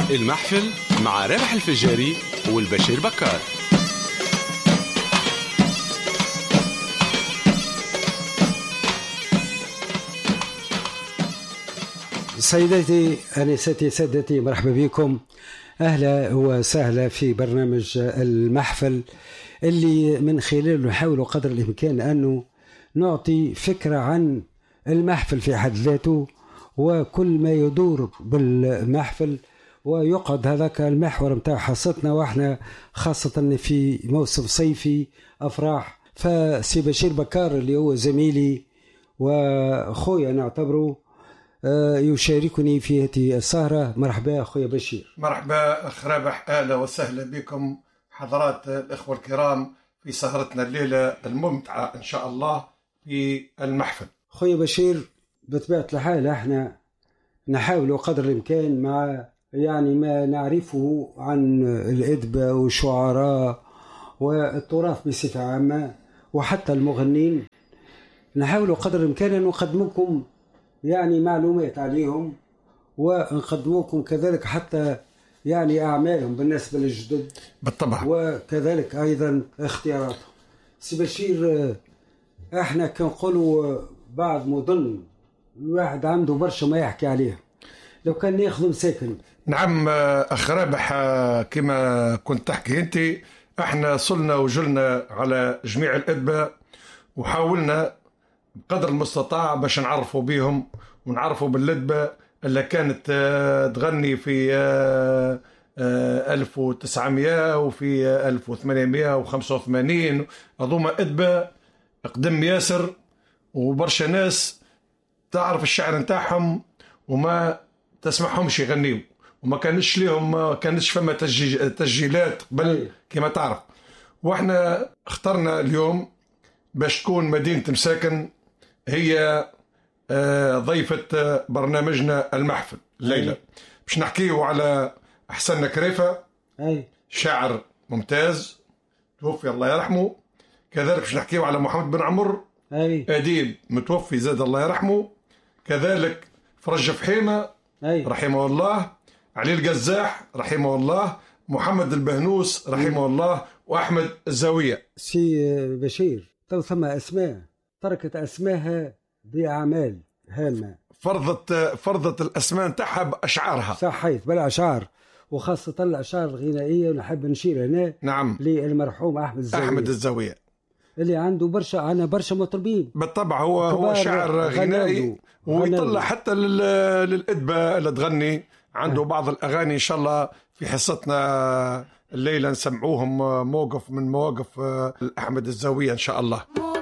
المحفل مع رابح الفجاري والبشير بكار. سيداتي أنستي سادتي، مرحبا بكم، أهلا وسهلا في برنامج المحفل اللي من خلاله نحاول قدر الإمكان أنه نعطي فكرة عن المحفل في حد ذاته وكل ما يدور بالمحفل، ويقعد هذاك المحور متاع حصتنا، واحنا خاصة في موسم صيفي أفراح. فسي بشير بكار اللي هو زميلي وأخويا نعتبره يشاركني في هذه السهرة. مرحبا أخويا بشير. مرحبا أخ رابح، أهلا وسهلا بكم حضرات الإخوة الكرام في سهرتنا الليلة الممتعة إن شاء الله في المحفل. أخويا بشير، بطبيعة الحال احنا نحاول قدر الإمكان مع يعني ما نعرفه عن الأدباء والشعراء والتراث بصفة عامة وحتى المغنين، نحاول قدر الإمكان أن نقدمكم يعني معلومات عليهم ونقدموكم كذلك حتى يعني أعمالهم بالنسبة للجدد بالطبع، وكذلك أيضا اختياراتهم. سي بشير، احنا كنقولوا بعض مظن الواحد عنده برشا ما يحكي عليه، لو كان ناخذ مساكن. نعم أخ رابح، كما كنت تحكي أنت، احنا صلنا وجلنا على جميع الأدباء وحاولنا بقدر المستطاع باش نعرفوا بيهم ونعرفوا بالأدباء اللي كانت تغني في 1900 وفي 1885. هذوما أدباء قدم ياسر وبرشا ناس تعرف الشعر نتاعهم وما تسمعهمش يغنيوا، وما كانش ليهم، ما كانش فما تسجيلات قبل كما تعرف. واحنا اخترنا اليوم باش تكون مدينة مساكن هي ضيفة برنامجنا المحفل الليلة. باش نحكيه على حسن كريفة، شاعر ممتاز توفي الله يرحمه. كذلك باش نحكيه على محمد بن عمر، أديب متوفي زاد الله يرحمه. كذلك فرج فحيمة رحمه الله، علي القزاح رحمه الله، محمد البهنوس رحمه الله، وأحمد الزاوية. سي بشير، تو ثم أسماء تركت أسماها بأعمال هامة، فرضت الأسماء نتاعها بأشعارها، صحيت بالأشعار، وخاصة الأشعار الغنائية. ونحب نشير هنا نعم للمرحوم أحمد الزاوية اللي عنده برشا مطربين. بالطبع، هو شاعر غنائي ويطلع حتى للأدباء اللي تغني عنده بعض الأغاني. إن شاء الله في حصتنا الليلة نسمعوهم موقف من مواقف أحمد الزاوية إن شاء الله.